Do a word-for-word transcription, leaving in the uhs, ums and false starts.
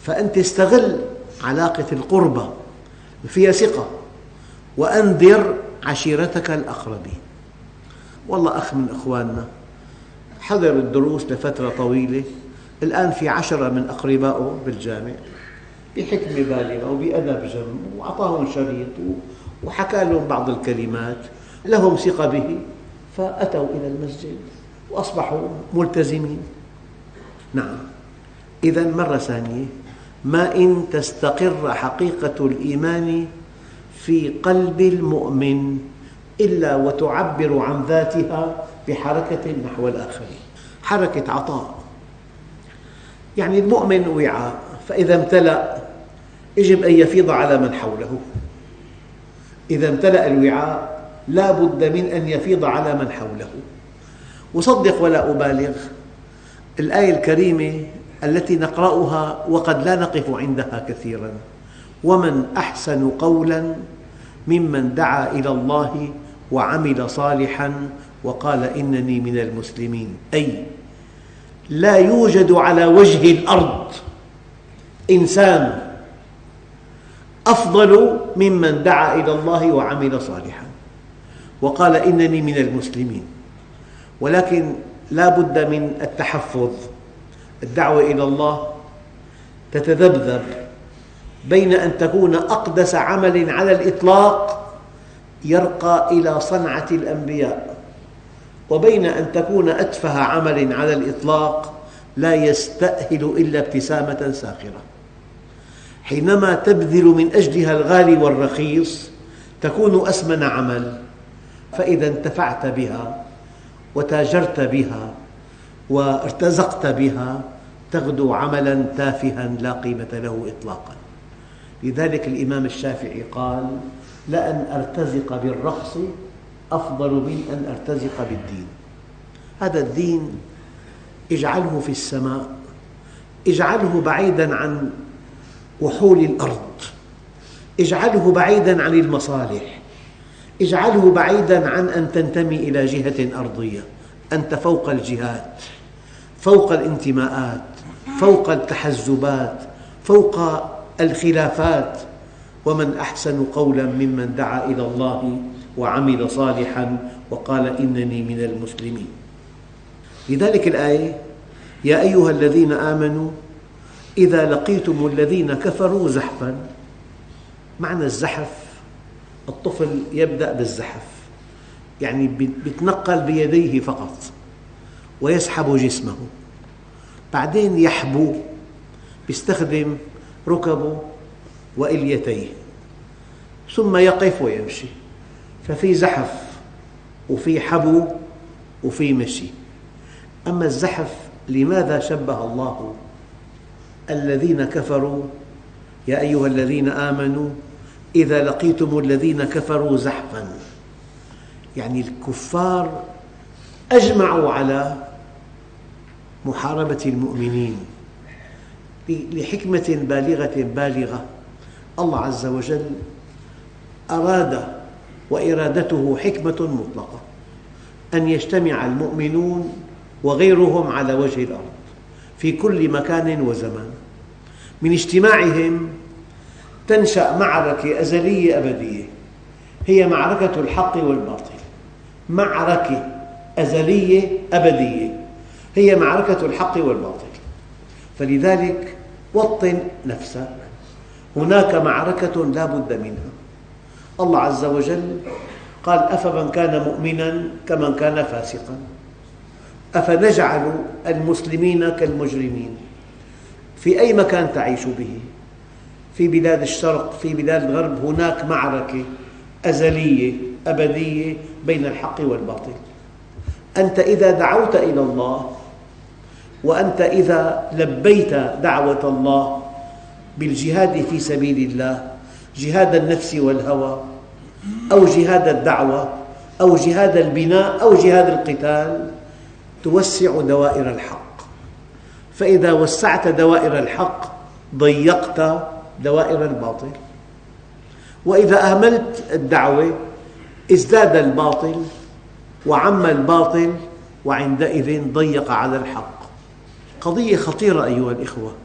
فأنت استغل علاقة القربة فيها ثقة، وأنذر عشيرتك الأقربين. والله أخ من أخواننا حضر الدروس لفترة طويلة، الآن في عشرة من أقربائه بالجامع، بحكمة بالغة وبأدب جم، وأعطاهم شريط وحكى لهم بعض الكلمات، لهم ثقة به، فأتوا إلى المسجد وأصبحوا ملتزمين. نعم، إذن مرة ثانية، ما إن تستقر حقيقة الإيمان في قلب المؤمن إلا وتعبر عن ذاتها بحركة نحو الآخرين، حركة عطاء. يعني المؤمن وعاء، فإذا امتلأ يجب أن يفيض على من حوله. إذا امتلأ الوعاء لا بد من أن يفيض على من حوله. وصدق ولا أبالغ، الآية الكريمة التي نقرأها وقد لا نقف عندها كثيراً: ومن أحسن قولاً ممن دعا إلى الله وعمل صالحاً وقال إنني من المسلمين. أي لا يوجد على وجه الأرض إنسان أفضل ممن دعا إلى الله وعمل صالحاً وقال إنني من المسلمين. ولكن لا بد من التحفظ. الدعوة إلى الله تتذبذب بين أن تكون أقدس عمل على الإطلاق يرقى إلى صنعة الأنبياء، وبين أن تكون أتفه عمل على الإطلاق لا يستأهل إلا ابتسامة ساخرة. حينما تبذل من أجلها الغالي والرخيص تكون أثمن عمل، فإذا انتفعت بها وتاجرت بها وارتزقت بها تغدو عملاً تافها لا قيمة له إطلاقاً. لذلك الإمام الشافعي قال: لأن أرتزق بالرخص أفضل من أن أرتزق بالدين. هذا الدين اجعله في السماء، اجعله بعيداً عن وحول الأرض، اجعله بعيداً عن المصالح، اجعله بعيداً عن أن تنتمي إلى جهة أرضية. أنت فوق الجهات، فوق الانتماءات، فوق التحزبات، فوق الخلافات. ومن أحسن قولاً ممن دعا إلى الله وعمل صالحاً وقال إنني من المسلمين. لذلك الآية: يا أيها الذين آمنوا إذا لقيتم الذين كفروا زحفاً. معنى الزحف، الطفل يبدأ بالزحف، يعني يتنقل بيديه فقط ويسحب جسمه، بعدين يحبو، يستخدم ركبه وإليتيه، ثم يقف ويمشي. ففي زحف وفي حبو وفي مشي. أما الزحف لماذا شبه الله الذين كفروا: يا أيها الذين آمنوا إذا لقيتم الذين كفروا زحفاً؟ يعني الكفار أجمعوا على محاربة المؤمنين لحكمة بالغة بالغة. الله عز وجل أراد، وإرادته حكمة مطلقة، أن يجتمع المؤمنون وغيرهم على وجه الأرض في كل مكان وزمان. من اجتماعهم تنشأ معركة أزلية أبدية، هي معركة الحق والباطل. معركة أزلية أبدية هي معركة الحق والباطل. فلذلك وطن نفسك، هناك معركة لا بد منها. الله عز وجل قال: أفمن كان مؤمناً كمن كان فاسقاً، أفنجعل المسلمين كالمجرمين. في أي مكان تعيش به، في بلاد الشرق، في بلاد الغرب، هناك معركة أزلية أبدية بين الحق والباطل. أنت إذا دعوت إلى الله، وأنت إذا لبيت دعوة الله بالجهاد في سبيل الله، جهاد النفس والهوى أو جهاد الدعوة أو جهاد البناء أو جهاد القتال، توسع دوائر الحق. فإذا وسعت دوائر الحق ضيقت دوائر الباطل، وإذا أهملت الدعوة ازداد الباطل وعم الباطل، وعندئذ ضيق على الحق. قضية خطيرة أيها الإخوة.